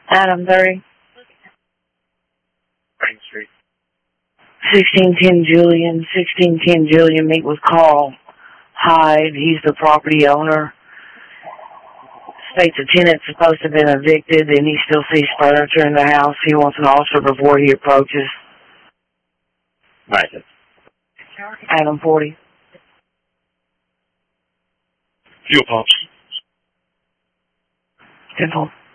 Adam 30. Spring Street. 1610 Julian, meet with Carl Hyde. He's the property owner. States the tenant's supposed to have been evicted and he still sees furniture in the house. He wants an officer before he approaches. Right. Adam 40. Fuel pumps. 10-4.